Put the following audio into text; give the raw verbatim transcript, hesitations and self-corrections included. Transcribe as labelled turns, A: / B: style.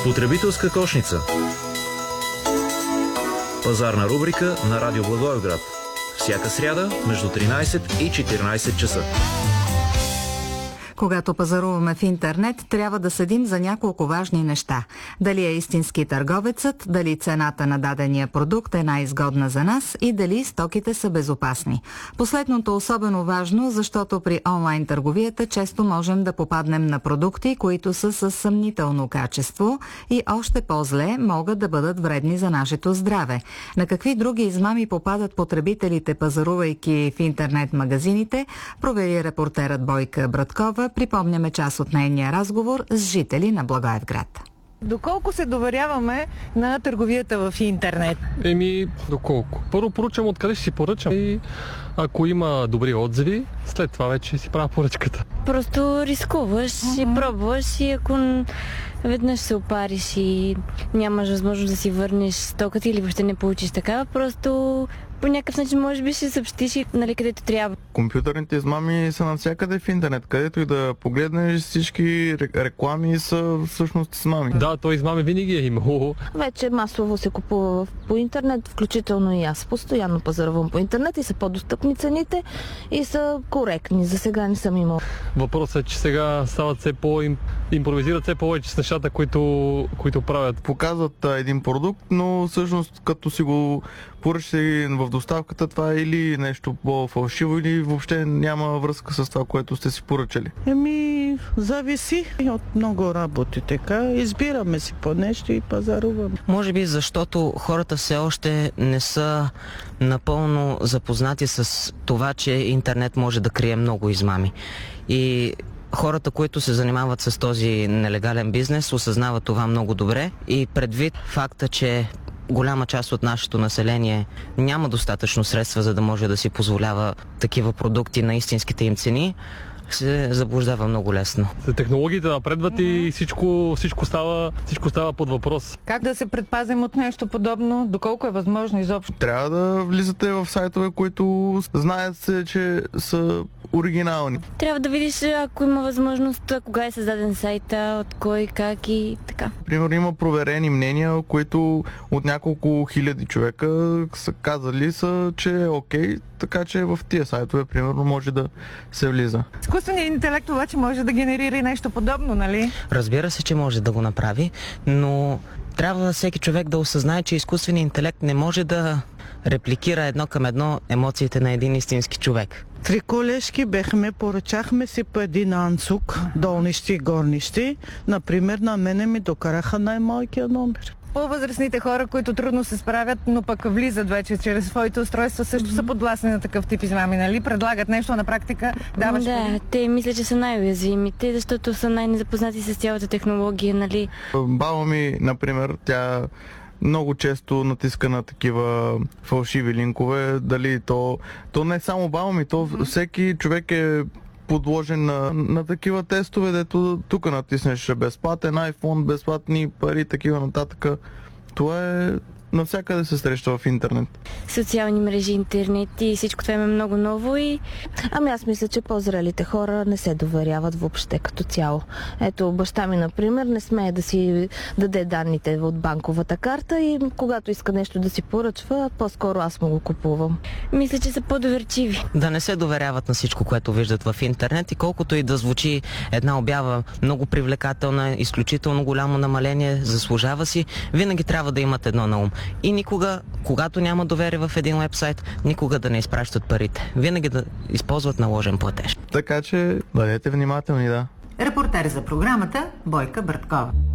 A: Потребителска кошница. Пазарна рубрика на Радио Благоевград. Всяка сряда между тринайсет и четиринайсет часа.
B: Когато пазаруваме в интернет, трябва да следим за няколко важни неща. Дали е истински търговецът, дали цената на дадения продукт е най-изгодна за нас и дали стоките са безопасни. Последното особено важно, защото при онлайн търговията често можем да попаднем на продукти, които са със съмнително качество и още по-зле могат да бъдат вредни за нашето здраве. На какви други измами попадат потребителите, пазарувайки в интернет магазините, провери репортерът Бойка Браткова. Припомняме част от нейния разговор с жители на Благоевград.
C: Доколко се доверяваме на търговията в интернет?
D: Еми, доколко? Първо поръчам откъде ще си поръчам и ако има добри отзиви, след това вече си правя поръчката.
E: Просто рискуваш uh-huh. и пробваш и ако веднъж се опариш и нямаш възможност да си върнеш стоката или въобще не получиш такава, просто по някакъв начин може би ще съобщиш и нали, където трябва.
F: Компютърните измами са навсякъде в интернет. Където и да погледнеш, всички реклами са всъщност измами.
D: Да, то измами винаги е имало.
G: Вече масово се купува по интернет, включително и аз постоянно пазарувам по интернет и са по-достъпни цените и са коректни. За сега не съм имал.
D: Въпросът е, че сега стават все по-импровизират все повече с нещата, които, които правят.
F: Показват а, един продукт, но всъщност като си го поръчате в доставката, това е или нещо по-фалшиво, или въобще няма връзка с това, което сте си поръчали.
H: Еми, зависи от много работи. Така, избираме си по нещо и пазаруваме.
I: Може би защото хората все още не са напълно запознати с това, че интернет може да крие много измами. И хората, които се занимават с този нелегален бизнес, осъзнават това много добре и предвид факта, че голяма част от нашето население няма достатъчно средства, за да може да си позволява такива продукти на истинските им цени, се заблуждава много лесно.
D: Технологиите напредват mm-hmm. и всичко, всичко, става, всичко става под въпрос.
C: Как да се предпазим от нещо подобно? Доколко е възможно изобщо?
F: Трябва да влизате в сайтове, които знаят се, че са оригинални.
E: Трябва да видиш, ако има възможност, кога е създаден сайта, от кой, как и така.
F: Примерно има проверени мнения, които от няколко хиляди човека са казали, са, че е окей, така че в тия сайтове, примерно, може да се влиза.
C: Изкуственият интелект обаче може да генерира и нещо подобно, нали?
I: Разбира се, че може да го направи, но трябва всеки човек да осъзнае, че изкуственият интелект не може да репликира едно към едно емоциите на един истински човек.
H: Три колежки бехме, поръчахме си по един анцук, долнищи и горнищи. Например, на мене ми докараха най-малкия номер.
C: По-възрастните хора, които трудно се справят, но пък влизат вече чрез своите устройства, също mm-hmm. са подвластни на такъв тип измами, нали? Предлагат нещо, на практика даваш...
E: Да, пари. Те мисля, че са най-уязвимите, защото са най-незапознати с цялата технология, нали?
F: Баба ми, например, тя много често натиска на такива фалшиви линкове, дали то... То не само баба ми, то mm-hmm. всеки човек е подложен на, на такива тестове, дето тук натиснеш безплатен iPhone, безплатни пари, такива нататък. Това е... навсякъде се среща в интернет.
E: Социални мрежи, интернет и всичко това е много ново и...
G: Ами аз мисля, че по-зрелите хора не се доверяват въобще като цяло. Ето, баща ми, например, не смее да си даде данните от банковата карта и когато иска нещо да си поръчва, по-скоро аз му го купувам.
E: Мисля, че са по-доверчиви.
I: Да не се доверяват на всичко, което виждат в интернет и колкото и да звучи една обява много привлекателна, изключително голямо намаление, заслужава си, винаги трябва да имат едно на ум. И никога, когато няма доверие в един уебсайт, никога да не изпращат парите. Винаги да използват наложен платеж.
F: Така че бъдете внимателни, да.
B: Репортер за програмата Бойка Браткова.